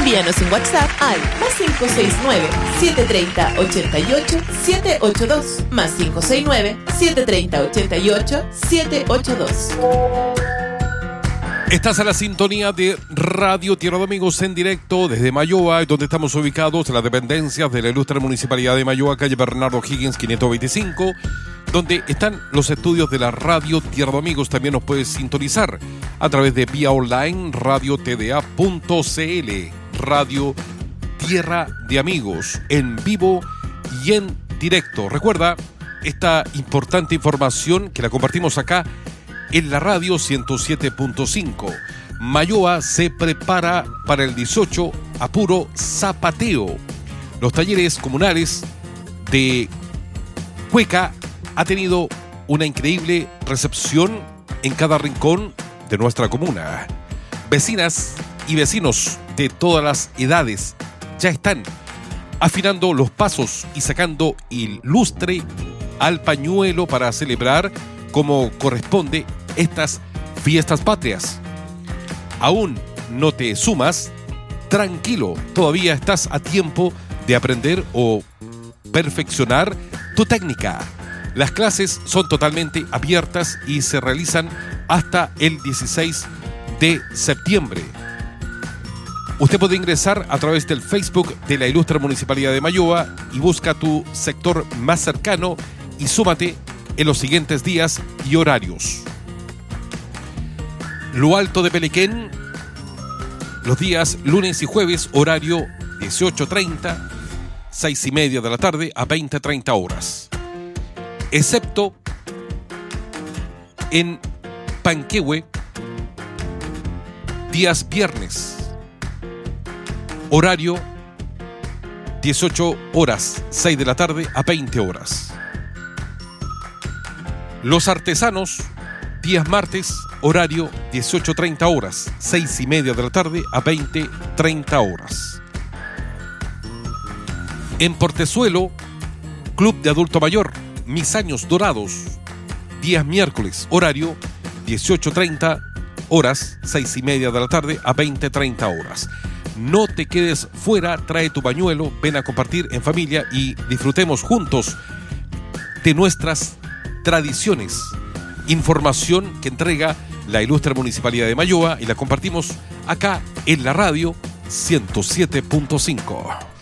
Envíanos un WhatsApp al +569-730-88-782, +569-730-88-782. Estás a la sintonía de Radio Tierra de Amigos en directo desde Mayoa, donde estamos ubicados en las dependencias de la ilustre Municipalidad de Mayoa, calle Bernardo Higgins 525, donde están los estudios de la Radio Tierra de Amigos. También nos puedes sintonizar a través de vía online radiotda.cl, Radio Tierra de Amigos, en vivo y en directo. Recuerda esta importante información que la compartimos acá en la radio 107.5. Mayoa se prepara para el 18 a puro zapateo. Los talleres comunales de cueca ha tenido una increíble recepción en cada rincón de nuestra comuna. Vecinas y vecinos de todas las edades ya están afinando los pasos y sacando el lustre al pañuelo para celebrar como corresponde estas fiestas patrias. ¿Aún no te sumas? Tranquilo, todavía estás a tiempo de aprender o perfeccionar tu técnica. Las clases son totalmente abiertas y se realizan hasta el 16 de septiembre. Usted puede ingresar a través del Facebook de la ilustre Municipalidad de Mayoa y busca tu sector más cercano y súmate en los siguientes días y horarios. Lo Alto de Pelequén, los días lunes y jueves, horario 18:30, 6:30 de la tarde a 20:30 horas. Excepto en Panquehue, días viernes, horario 18 horas, 6 de la tarde a 20 horas. Los Artesanos, días martes, horario 18:30 horas, 6:30 de la tarde a 20:30 horas. En Portezuelo, Club de Adulto Mayor, Mis Años Dorados, días miércoles, horario 18:30 horas, 6:30 de la tarde a 20:30 horas. No te quedes fuera, trae tu pañuelo, ven a compartir en familia y disfrutemos juntos de nuestras tradiciones. Información que entrega la ilustre Municipalidad de Mayoa y la compartimos acá en la radio 107.5.